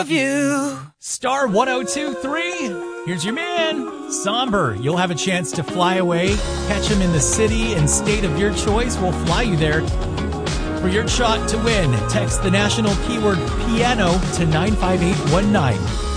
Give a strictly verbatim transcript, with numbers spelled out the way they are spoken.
you. Star one oh two three. Here's your man, Somber. You'll have a chance to fly away. Catch him in the city and state of your choice. We'll fly you there. For your shot to win, text the national keyword piano to nine five eight one nine.